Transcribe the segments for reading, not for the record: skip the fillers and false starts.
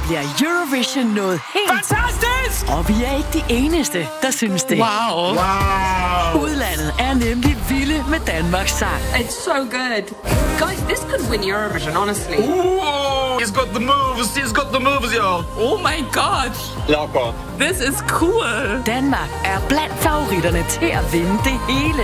bliver Eurovision noget helt fantastisk! Og vi er ikke de eneste, der synes det. Wow! Udlandet er nemlig vilde med Danmarks sang. It's so good. Guys, this could win Eurovision, honestly. Ooh, he's got the moves, y'all. Oh my god. Locker. This is cool. Danmark er blandt favoritterne til at vinde det hele.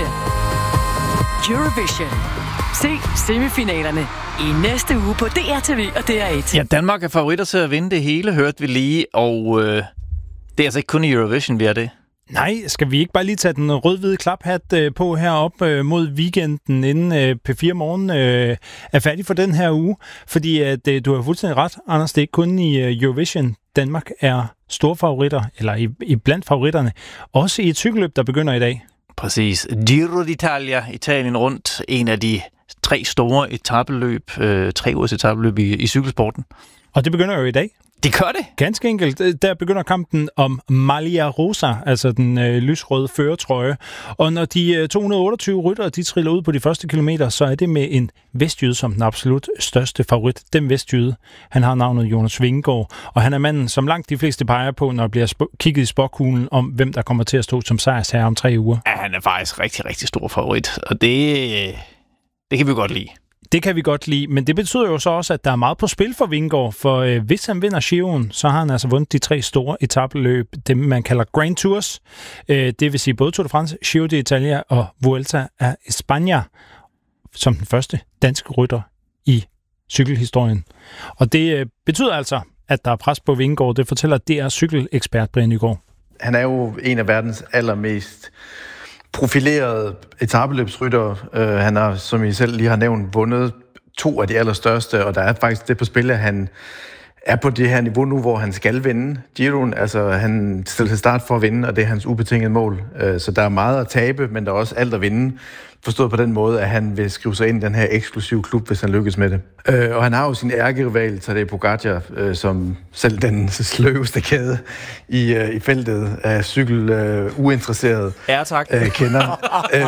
Eurovision. Se semifinalerne i næste uge på DRTV og DR1. Ja, Danmark er favoritter til at vinde det hele, hørte vi lige, og det er altså ikke kun i Eurovision, vi er det. Nej, skal vi ikke bare lige tage den rød-hvide klaphat på heroppe mod weekenden, inden P4 Morgen er færdig for den her uge? Fordi at, du har fuldstændig ret, Anders, det er ikke kun i Eurovision. Danmark er store favoritter, eller i blandt favoritterne. Også i et cykelløb, der begynder i dag. Præcis. Giro d'Italia, Italien rundt, en af de 3 store etapeløb, 3 ugers etapeløb i cykelsporten. Og det begynder jo i dag. Det gør det. Ganske enkelt. Der begynder kampen om Maglia Rosa, altså den lysrøde førertrøje. Og når de 228 ryttere, de triller ud på de første kilometer, så er det med en vestjyde som den absolut største favorit. Den vestjyde, han har navnet Jonas Vingegaard, og han er manden, som langt de fleste peger på, når der bliver kigget i spåkuglen om, hvem der kommer til at stå som sejrsherre om 3 uger. Ja, han er faktisk rigtig, rigtig stor favorit, og det kan vi godt lide. Det kan vi godt lide, men det betyder jo så også, at der er meget på spil for Vingegaard, for hvis han vinder Giroen, så har han altså vundet de 3 store etapeløb, dem man kalder Grand Tours. Det vil sige både Tour de France, Giro d'Italia og Vuelta a España, som den første danske rytter i cykelhistorien. Og det betyder altså, at der er pres på Vingegaard. Det fortæller DR cykelekspert Brian Nygaard. Han er jo en af verdens allermest profilerede etapeløbsryttere. Han har, som I selv lige har nævnt, vundet 2 af de allerstørste, og der er faktisk det på spil, at han er på det her niveau nu, hvor han skal vinde Giroen. Altså, han stiller til start for at vinde, og det er hans ubetingede mål. Så der er meget at tabe, men der er også alt at vinde. Forstået på den måde, at han vil skrive sig ind i den her eksklusive klub, hvis han lykkes med det. Og han har jo sin ærkerival, Tadej Pogačar, som selv den sløveste kæde i feltet af uinteresserede kender.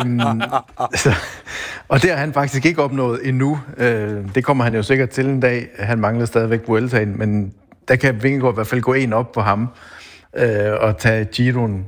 Og det har han faktisk ikke opnået endnu. Det kommer han jo sikkert til en dag. Han mangler stadigvæk Vueltaen, men der kan Vingegaard i hvert fald gå en op på ham og tage Giroen.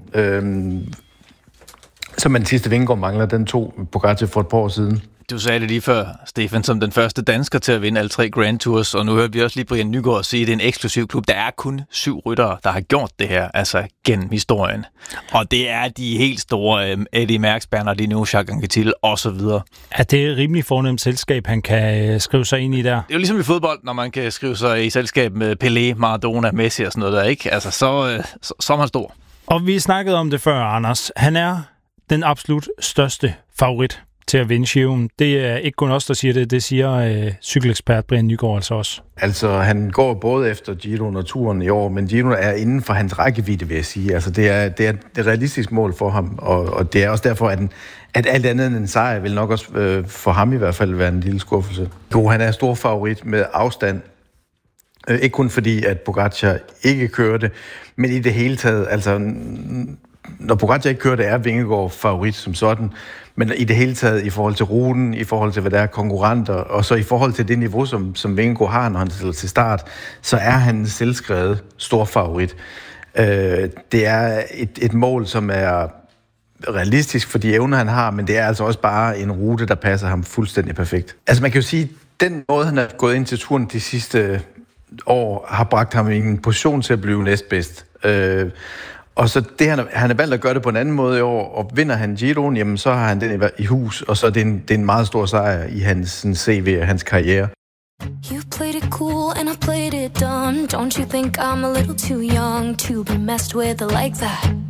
Som man sidste Vingegaard mangler, den tog Pogačar for et par år siden. Du sagde det lige før, Stefan, som den første dansker til at vinde alle 3 Grand Tours, og nu hørte vi også lige Brian Nygaard sige, at det er en eksklusiv klub. Der er kun 7 ryttere, der har gjort det her, altså gennem historien. Og det er de helt store, Eddie Merckx, Bernardino, Jacques Anquetil og så videre. Ja, det er et rimelig fornemt selskab, han kan skrive sig ind i der. Det er jo ligesom i fodbold, når man kan skrive sig i selskab med Pelé, Maradona, Messi og sådan noget der, ikke? Altså, så er man stor. Og vi snakkede om det før, Anders. Han er den absolut største favorit til at vinde Giroen. Det er ikke kun os, der siger det. Det siger cykelekspert Brian Nygaard altså også. Altså, han går både efter Giroen og turen i år, men Giroen er inden for hans rækkevidde, vil jeg sige. Altså, det er et realistisk mål for ham, og det er også derfor, at alt andet end en sejr vil nok også for ham i hvert fald være en lille skuffelse. Jo, han er stor favorit med afstand. Ikke kun fordi, at Pogačar ikke kørte, men i det hele taget, altså når Pogačar ikke kører, det er Vingegaard favorit som sådan, men i det hele taget i forhold til ruten, i forhold til, hvad der er konkurrenter, og så i forhold til det niveau, som Vingegaard har, når han stiller til start, så er han selvskrevet stor favorit. Det er et mål, som er realistisk for de evner, han har, men det er altså også bare en rute, der passer ham fuldstændig perfekt. Altså man kan jo sige, den måde, han har gået ind til turen de sidste år, har bragt ham i en position til at blive næstbedst. Og så det, han har valgt at gøre det på en anden måde i år, og vinder han Giroen, jamen så har han den i hus, og så er det en meget stor sejr i hans CV og hans karriere. You played it cool and I played it dumb. Don't you think I'm a little too young to be messed with like that?